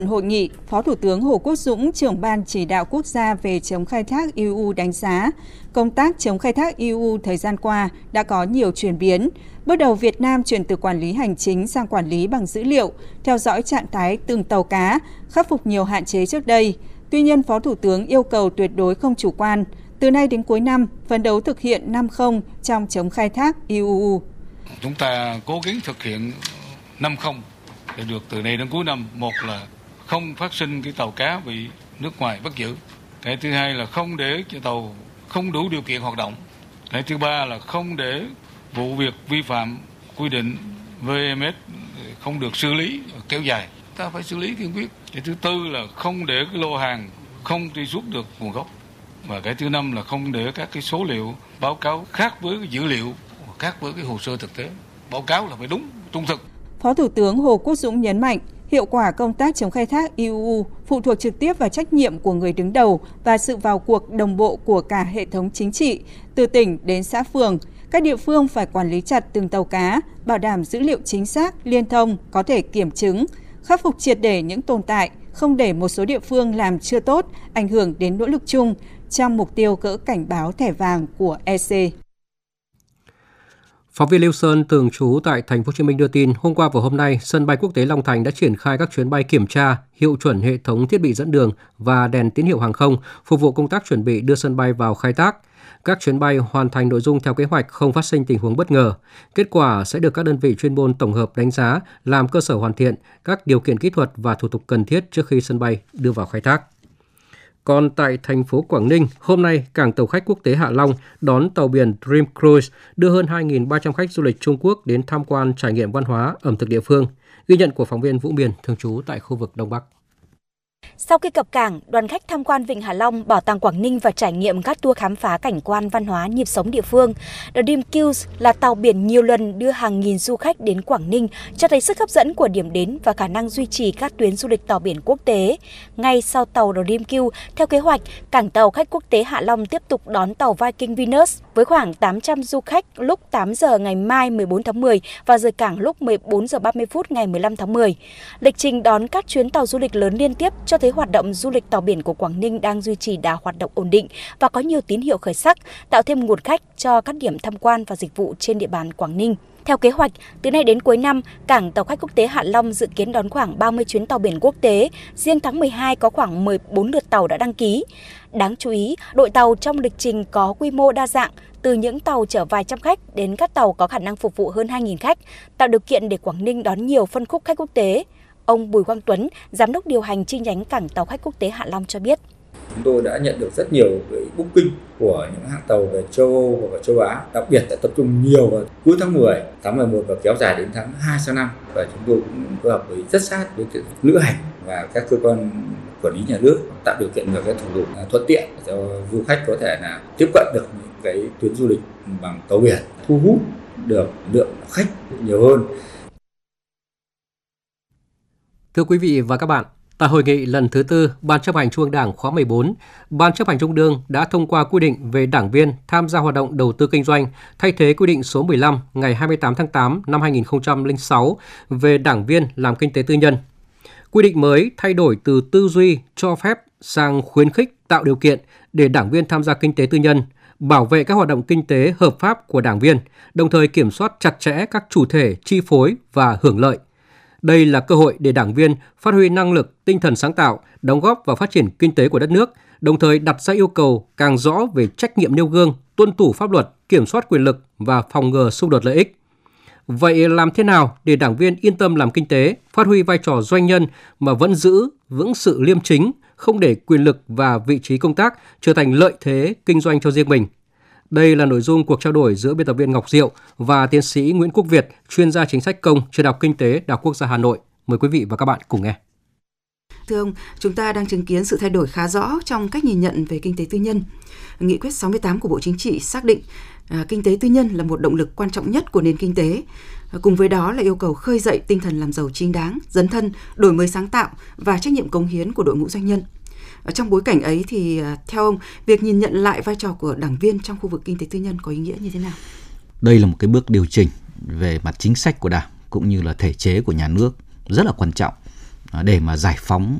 Hội nghị, Phó Thủ tướng Hồ Quốc Dũng, trưởng Ban Chỉ đạo Quốc gia về chống khai thác IUU đánh giá, công tác chống khai thác IUU thời gian qua đã có nhiều chuyển biến. Bước đầu Việt Nam chuyển từ quản lý hành chính sang quản lý bằng dữ liệu, theo dõi trạng thái từng tàu cá, khắc phục nhiều hạn chế trước đây. Tuy nhiên, Phó Thủ tướng yêu cầu tuyệt đối không chủ quan. Từ nay đến cuối năm, phấn đấu thực hiện 5-0 trong chống khai thác IUU. Chúng ta cố gắng thực hiện 5-0 để được từ nay đến cuối năm. Một là không phát sinh cái tàu cá bị nước ngoài bắt giữ. Cái thứ hai là không để cho tàu không đủ điều kiện hoạt động. Cái thứ ba là không để vụ việc vi phạm quy định VMS không được xử lý kéo dài. Ta phải xử lý kiên quyết. Cái thứ tư là không để cái lô hàng không truy xuất được nguồn gốc. Và cái thứ năm là không để các cái số liệu báo cáo khác với cái dữ liệu, khác với cái hồ sơ thực tế. Báo cáo là phải đúng, trung thực. Phó Thủ tướng Hồ Quốc Dũng nhấn mạnh, hiệu quả công tác chống khai thác IUU phụ thuộc trực tiếp vào trách nhiệm của người đứng đầu và sự vào cuộc đồng bộ của cả hệ thống chính trị, từ tỉnh đến xã phường. Các địa phương phải quản lý chặt từng tàu cá, bảo đảm dữ liệu chính xác, liên thông, có thể kiểm chứng, khắc phục triệt để những tồn tại, không để một số địa phương làm chưa tốt, ảnh hưởng đến nỗ lực chung trong mục tiêu gỡ cảnh báo thẻ vàng của EC. Phóng viên Lưu Sơn thường trú tại Thành phố Hồ Chí Minh đưa tin, hôm qua và hôm nay, sân bay quốc tế Long Thành đã triển khai các chuyến bay kiểm tra, hiệu chuẩn hệ thống thiết bị dẫn đường và đèn tín hiệu hàng không, phục vụ công tác chuẩn bị đưa sân bay vào khai thác. Các chuyến bay hoàn thành nội dung theo kế hoạch, không phát sinh tình huống bất ngờ. Kết quả sẽ được các đơn vị chuyên môn tổng hợp đánh giá, làm cơ sở hoàn thiện các điều kiện kỹ thuật và thủ tục cần thiết trước khi sân bay đưa vào khai thác. Còn tại thành phố Quảng Ninh, hôm nay, cảng tàu khách quốc tế Hạ Long đón tàu biển Dream Cruise đưa hơn 2.300 khách du lịch Trung Quốc đến tham quan trải nghiệm văn hóa, ẩm thực địa phương. Ghi nhận của phóng viên Vũ Miền, thường trú tại khu vực Đông Bắc. Sau khi cập cảng, đoàn khách tham quan Vịnh Hạ Long, Bảo tàng Quảng Ninh và trải nghiệm các tour khám phá cảnh quan văn hóa nhịp sống địa phương. The Dream Cruise là tàu biển nhiều lần đưa hàng nghìn du khách đến Quảng Ninh, cho thấy sức hấp dẫn của điểm đến và khả năng duy trì các tuyến du lịch tàu biển quốc tế. Ngay sau tàu The Dream Cruise, theo kế hoạch, cảng tàu khách quốc tế Hạ Long tiếp tục đón tàu Viking Venus với khoảng 800 du khách lúc 8 giờ ngày mai 14 tháng 10 và rời cảng lúc 14 giờ 30 phút ngày 15 tháng 10. Lịch trình đón các chuyến tàu du lịch lớn liên tiếp cho thấy hoạt động du lịch tàu biển của Quảng Ninh đang duy trì đà hoạt động ổn định và có nhiều tín hiệu khởi sắc, tạo thêm nguồn khách cho các điểm tham quan và dịch vụ trên địa bàn Quảng Ninh. Theo kế hoạch, từ nay đến cuối năm, cảng tàu khách quốc tế Hạ Long dự kiến đón khoảng 30 chuyến tàu biển quốc tế, riêng tháng 12 có khoảng 14 lượt tàu đã đăng ký. Đáng chú ý, đội tàu trong lịch trình có quy mô đa dạng, từ những tàu chở vài trăm khách đến các tàu có khả năng phục vụ hơn 2.000 khách, tạo điều kiện để Quảng Ninh đón nhiều phân khúc khách quốc tế. Ông Bùi Quang Tuấn, giám đốc điều hành chi nhánh cảng tàu khách quốc tế Hạ Long cho biết. Chúng tôi đã nhận được rất nhiều cái booking của những hãng tàu về châu Âu và châu Á, đặc biệt đã tập trung nhiều vào cuối tháng 10, tháng 11 và kéo dài đến tháng 2 sang năm. Và chúng tôi cũng phối hợp với rất sát với lữ hành và các cơ quan quản lý nhà nước, tạo điều kiện về các thủ tục thuận tiện cho du khách có thể là tiếp cận được những cái tuyến du lịch bằng tàu biển, thu hút được lượng khách nhiều hơn. Thưa quý vị và các bạn, tại hội nghị lần thứ 4 Ban chấp hành Trung ương Đảng khóa 14, Ban chấp hành Trung ương đã thông qua quy định về đảng viên tham gia hoạt động đầu tư kinh doanh, thay thế quy định số 15 ngày 28 tháng 8 năm 2006 về đảng viên làm kinh tế tư nhân. Quy định mới thay đổi từ tư duy cho phép sang khuyến khích tạo điều kiện để đảng viên tham gia kinh tế tư nhân, bảo vệ các hoạt động kinh tế hợp pháp của đảng viên, đồng thời kiểm soát chặt chẽ các chủ thể chi phối và hưởng lợi. Đây là cơ hội để đảng viên phát huy năng lực, tinh thần sáng tạo, đóng góp vào phát triển kinh tế của đất nước, đồng thời đặt ra yêu cầu càng rõ về trách nhiệm nêu gương, tuân thủ pháp luật, kiểm soát quyền lực và phòng ngừa xung đột lợi ích. Vậy làm thế nào để đảng viên yên tâm làm kinh tế, phát huy vai trò doanh nhân mà vẫn giữ vững sự liêm chính, không để quyền lực và vị trí công tác trở thành lợi thế kinh doanh cho riêng mình? Đây là nội dung cuộc trao đổi giữa biên tập viên Ngọc Diệu và tiến sĩ Nguyễn Quốc Việt, chuyên gia chính sách công, Trường Đại học Kinh tế, Đại học Quốc gia Hà Nội. Mời quý vị và các bạn cùng nghe. Thưa ông, chúng ta đang chứng kiến sự thay đổi khá rõ trong cách nhìn nhận về kinh tế tư nhân. Nghị quyết 68 của Bộ Chính trị xác định kinh tế tư nhân là một động lực quan trọng nhất của nền kinh tế. Cùng với đó là yêu cầu khơi dậy tinh thần làm giàu chính đáng, dấn thân, đổi mới sáng tạo và trách nhiệm cống hiến của đội ngũ doanh nhân. Trong bối cảnh ấy thì theo ông, việc nhìn nhận lại vai trò của đảng viên trong khu vực kinh tế tư nhân có ý nghĩa như thế nào? Đây là một cái bước điều chỉnh về mặt chính sách của Đảng cũng như là thể chế của nhà nước rất là quan trọng để mà giải phóng